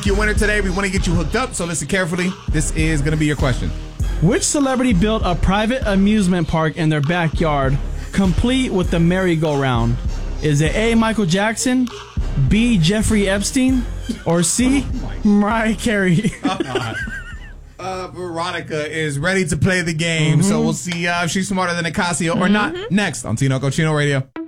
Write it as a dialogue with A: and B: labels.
A: Your winner today, we want to get you hooked up, so listen carefully. This is going to be your question.
B: Which celebrity built a private amusement park in their backyard, complete with the merry-go-round? Is it A, Michael Jackson, B, Jeffrey Epstein, or C, Mariah Carey?
A: Veronica is ready to play the game, so we'll see if she's smarter than Acacio or not. Next on Tino Cochino Radio.